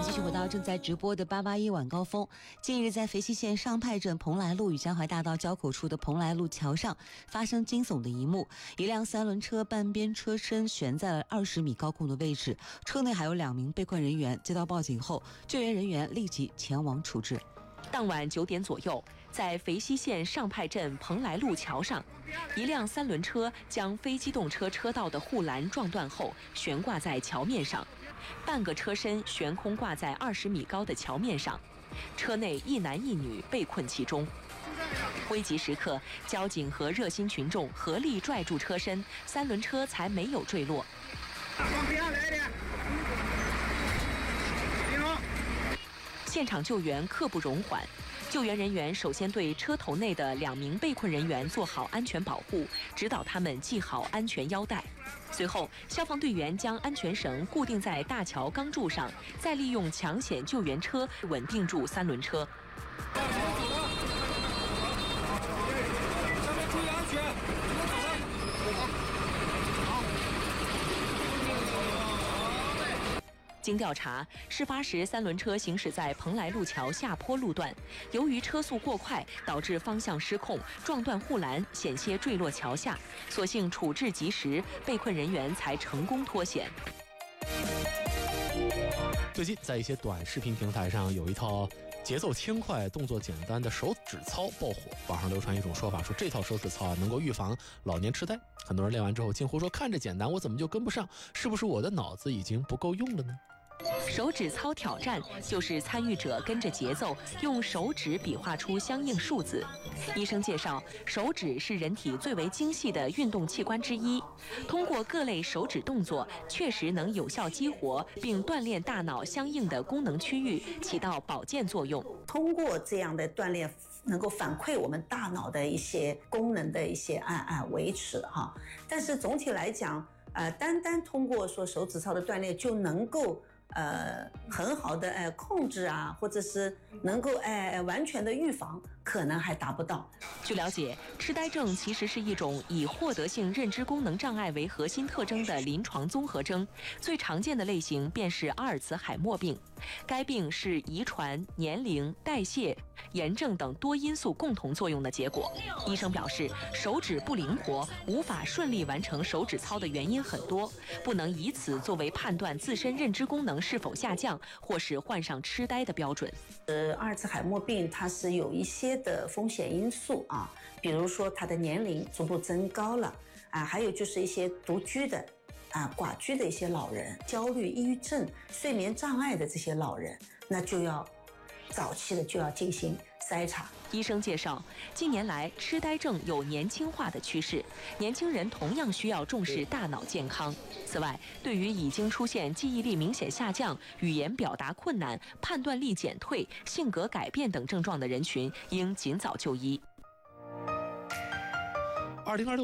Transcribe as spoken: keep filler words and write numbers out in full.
继续回到正在直播的八八一晚高峰。近日，在肥西县上派镇蓬莱路与江淮大道交口处的蓬莱路桥上发生惊悚的一幕：一辆三轮车半边车身悬在了二十米高空的位置，车内还有两名被困人员。接到报警后，救援人员立即前往处置。 当晚九点左右，在肥西县上派镇蓬莱路桥上，一辆三轮车将非机动车车道的护栏撞断后悬挂在桥面上，半个车身悬空挂在二十米高的桥面上，车内一男一女被困其中。危急时刻，交警和热心群众合力拽住车身，三轮车才没有坠落。 往边上来一点。 现场救援刻不容缓，救援人员首先对车头内的两名被困人员做好安全保护，指导他们系好安全腰带。随后，消防队员将安全绳固定在大桥钢柱上，再利用抢险救援车稳定住三轮车。 上面注意安全。 经调查，事发时三轮车行驶在蓬莱路桥下坡路段，由于车速过快，导致方向失控，撞断护栏，险些坠落桥下。所幸处置及时，被困人员才成功脱险。 最近，在一些短视频平台上，有一套节奏轻快、动作简单的手指操爆火。网上流传一种说法，说这套手指操啊能够预防老年痴呆。很多人练完之后惊呼说：“看着简单，我怎么就跟不上？是不是我的脑子已经不够用了呢？” 手指操挑战就是参与者跟着节奏用手指比划出相应数字。医生介绍，手指是人体最为精细的运动器官之一，通过各类手指动作，确实能有效激活并锻炼大脑相应的功能区域，起到保健作用。 通过这样的锻炼，能够反馈我们大脑的一些功能的一些啊啊维持哈。但是总体来讲，呃，单单通过说手指操的锻炼就能够。呃，很好的呃控制啊，或者是能够哎完全的预防，可能还达不到。 据了解，痴呆症其实是一种以获得性认知功能障碍为核心特征的临床综合征，最常见的类型便是阿尔茨海默病。该病是遗传、年龄、代谢、炎症等多因素共同作用的结果。医生表示，手指不灵活，无法顺利完成手指操的原因很多，不能以此作为判断自身认知功能是否下降或是患上痴呆的标准。 呃，阿尔茨海默病它是有一些的风险因素啊，比如说他的年龄逐步增高了啊，还有就是一些独居的啊、寡居的一些老人，焦虑、抑郁症、睡眠障碍的这些老人，那就要早期的就要进行筛查。 医生介绍，近年来痴呆症有年轻化的趋势，年轻人同样需要重视大脑健康。此外，对于已经出现记忆力明显下降、语言表达困难、判断力减退、性格改变等症状的人群，应尽早就医。 二零二六